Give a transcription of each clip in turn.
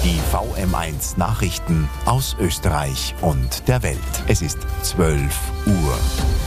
Die VM1 Nachrichten aus Österreich und der Welt. Es ist 12 Uhr.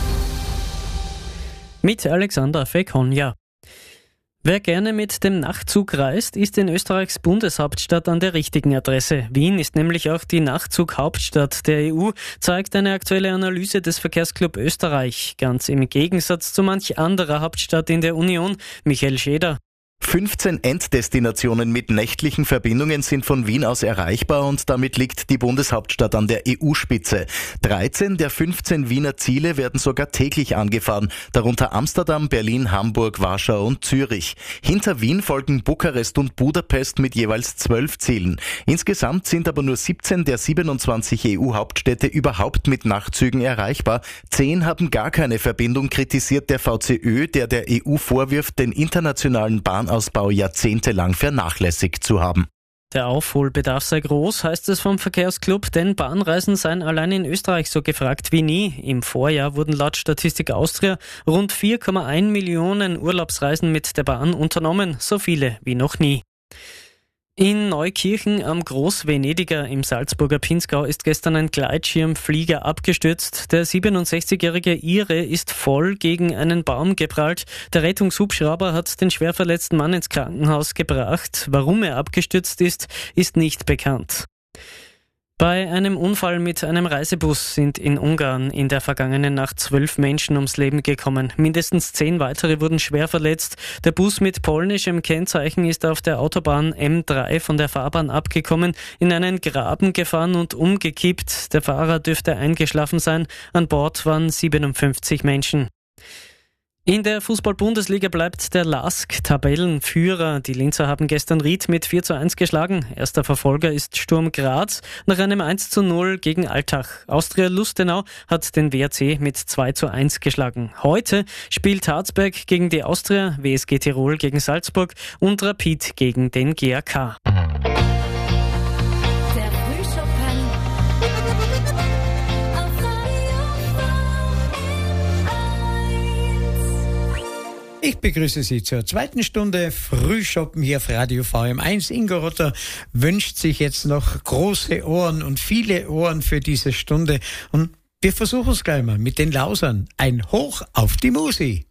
Mit Alexander Fekonja. Wer gerne mit dem Nachtzug reist, ist in Österreichs Bundeshauptstadt an der richtigen Adresse. Wien ist nämlich auch die Nachtzughauptstadt der EU, zeigt eine aktuelle Analyse des Verkehrsclub Österreich. Ganz im Gegensatz zu manch anderer Hauptstadt in der Union. Michael Scheder. 15 Enddestinationen mit nächtlichen Verbindungen sind von Wien aus erreichbar und damit liegt die Bundeshauptstadt an der EU-Spitze. 13 der 15 Wiener Ziele werden sogar täglich angefahren, darunter Amsterdam, Berlin, Hamburg, Warschau und Zürich. Hinter Wien folgen Bukarest und Budapest mit jeweils 12 Zielen. Insgesamt sind aber nur 17 der 27 EU-Hauptstädte überhaupt mit Nachtzügen erreichbar. 10 haben gar keine Verbindung, kritisiert der VCÖ, der EU vorwirft, den internationalen Bahnausbau jahrzehntelang vernachlässigt zu haben. Der Aufholbedarf sei groß, heißt es vom Verkehrsclub, denn Bahnreisen seien allein in Österreich so gefragt wie nie. Im Vorjahr wurden laut Statistik Austria rund 4,1 Millionen Urlaubsreisen mit der Bahn unternommen, so viele wie noch nie. In Neukirchen am Großvenediger im Salzburger Pinzgau ist gestern ein Gleitschirmflieger abgestürzt. Der 67-jährige Ire ist voll gegen einen Baum geprallt. Der Rettungshubschrauber hat den schwer verletzten Mann ins Krankenhaus gebracht. Warum er abgestürzt ist, ist nicht bekannt. Bei einem Unfall mit einem Reisebus sind in Ungarn in der vergangenen Nacht 12 Menschen ums Leben gekommen. Mindestens 10 weitere wurden schwer verletzt. Der Bus mit polnischem Kennzeichen ist auf der Autobahn M3 von der Fahrbahn abgekommen, in einen Graben gefahren und umgekippt. Der Fahrer dürfte eingeschlafen sein. An Bord waren 57 Menschen. In der Fußball-Bundesliga bleibt der LASK Tabellenführer. Die Linzer haben gestern Ried mit 4:1 geschlagen. Erster Verfolger ist Sturm Graz nach einem 1:0 gegen Altach. Austria Lustenau hat den WRC mit 2:1 geschlagen. Heute spielt Harzberg gegen die Austria, WSG Tirol gegen Salzburg und Rapid gegen den GAK. Ich begrüße Sie zur zweiten Stunde Frühschoppen hier auf Radio VM1. Ingo Rotter wünscht sich jetzt noch große Ohren und viele Ohren für diese Stunde. Und wir versuchen es gleich mal mit den Lausern. Ein Hoch auf die Musi.